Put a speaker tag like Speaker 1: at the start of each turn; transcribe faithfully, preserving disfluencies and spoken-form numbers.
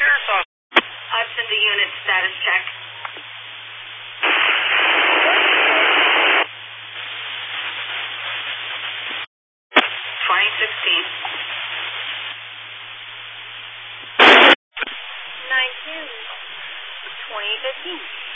Speaker 1: Hudson to unit, status check. twenty sixteen.
Speaker 2: nineteen. twenty fifteen.